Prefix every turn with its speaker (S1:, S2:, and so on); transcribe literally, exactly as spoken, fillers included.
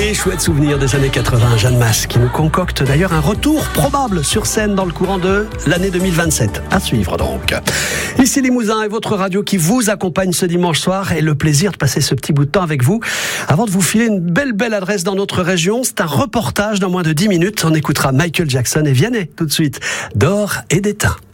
S1: Et chouette souvenir des années quatre-vingts, Jeanne Masse, qui nous concocte d'ailleurs un retour probable sur scène dans le courant de l'année deux mille vingt-sept. À suivre donc. Ici Limousin et votre radio qui vous accompagne ce dimanche soir, et le plaisir de passer ce petit bout de temps avec vous. Avant de vous filer une belle belle adresse dans notre région, c'est un reportage dans moins de dix minutes. On écoutera Michael Jackson et Vianney tout de suite. D'or et d'étain.